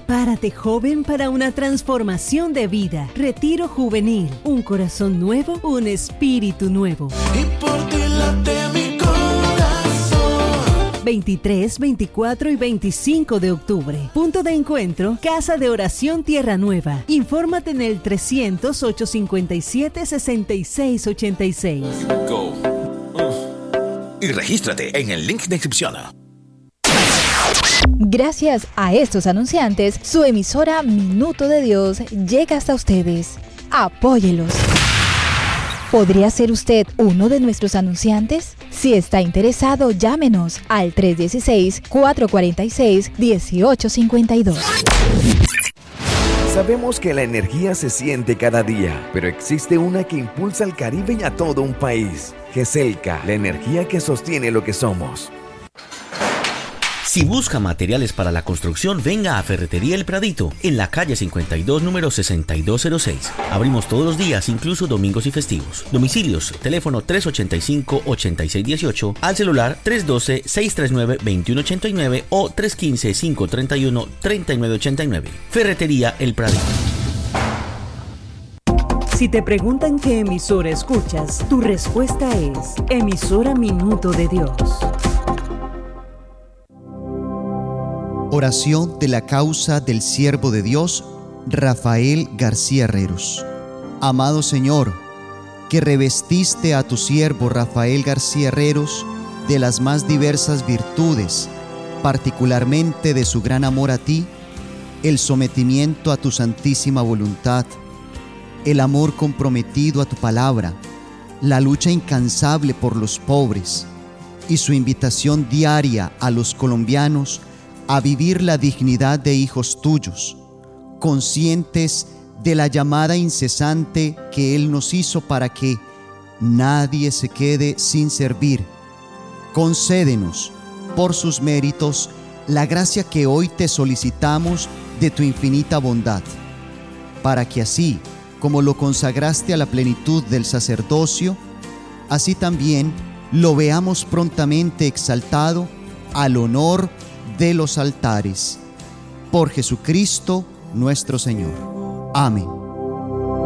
Prepárate, joven, para una transformación de vida. Retiro juvenil, un corazón nuevo, un espíritu nuevo. Y por ti late mi corazón. 23, 24 y 25 de octubre. Punto de encuentro, Casa de Oración Tierra Nueva. Infórmate en el 300-857-6686. Go. Y regístrate en el link de inscripción. Gracias a estos anunciantes, su emisora Minuto de Dios llega hasta ustedes. Apóyelos. ¿Podría ser usted uno de nuestros anunciantes? Si está interesado, llámenos al 316-446-1852. Sabemos que la energía se siente cada día, pero existe una que impulsa al Caribe y a todo un país. GESELCA, la energía que sostiene lo que somos. Si busca materiales para la construcción, venga a Ferretería El Pradito, en la calle 52, número 6206. Abrimos todos los días, incluso domingos y festivos. Domicilios, teléfono 385-8618, al celular 312-639-2189 o 315-531-3989. Ferretería El Pradito. Si te preguntan qué emisora escuchas, tu respuesta es emisora Minuto de Dios. Oración de la causa del siervo de Dios, Rafael García Herreros. Amado Señor, que revestiste a tu siervo Rafael García Herreros de las más diversas virtudes, particularmente de su gran amor a ti, el sometimiento a tu santísima voluntad, el amor comprometido a tu palabra, la lucha incansable por los pobres y su invitación diaria a los colombianos a vivir la dignidad de hijos tuyos, conscientes de la llamada incesante que Él nos hizo para que nadie se quede sin servir. Concédenos, por sus méritos, la gracia que hoy te solicitamos de tu infinita bondad, para que así como lo consagraste a la plenitud del sacerdocio, así también lo veamos prontamente exaltado al honor de los altares. Por Jesucristo nuestro Señor. Amén.